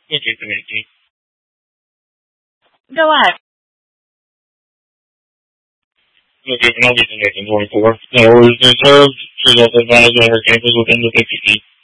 Location 18. Go ahead. Location, I'll be connecting 24. No orders been served. Should also advise whatever campus within the 50 feet.